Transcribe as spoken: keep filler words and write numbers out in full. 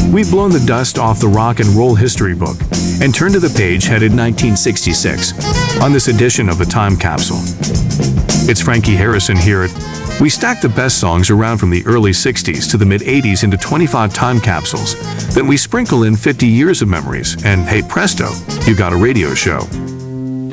We've blown the dust off the rock and roll history book and turned to the page headed nineteen sixty-six on this edition of the Time Capsule. It's Frankie Harrison here. We stack the best songs around from the early sixties to the mid-eighties into twenty-five time capsules. Then we sprinkle in fifty years of memories, and hey presto, you got a radio show.